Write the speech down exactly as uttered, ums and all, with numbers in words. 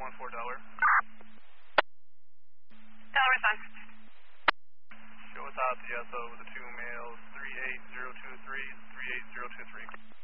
one four Delaware. Delaware Sun. Show us out the S O with the two males, three eight zero two three, three eight zero two three.